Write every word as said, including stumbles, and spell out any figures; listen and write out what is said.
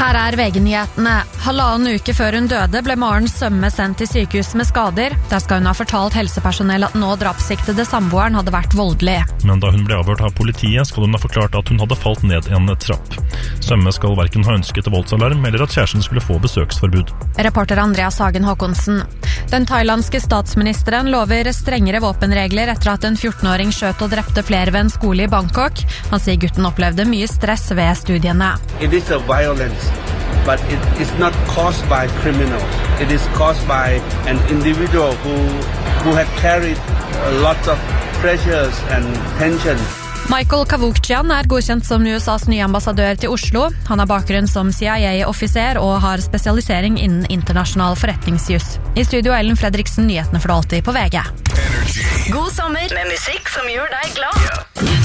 Her er V G-nyhetene. Halvannen uke før hun døde ble Maren Sømme sendt til sykehus med skader. Der skal hun ha fortalt helsepersonell at nå drapssiktede samboeren hadde vært voldelig. Men da hun ble avhørt av politiet, skal hun ha forklart at hun hadde falt ned en trapp. Sømme skal hverken ha ønsket voldsalarm eller at kjæresten skulle få besøksforbud. Reporter Andreas Hagen Håkonsen. Den thailandske statsministeren lover strengere våpenregler etter at en fjortenåring skjøt og drepte flere ved en skole i Bangkok. Han sier gutten opplevde mye stress ved studiene. It is a violence, but it is not caused by criminals. It is caused by an individual who, who had carried lots of pressures and tension. Michael Kavukjian er godkjent som U S A's nye ambassadør til Oslo. Han har bakgrunn som C I A-offiser og har spesialisering innen internasjonal forretningsjus. I studio Ellen Fredriksen, nyhetene for det alltid på V G. God sommer med musikk som gjør deg glad.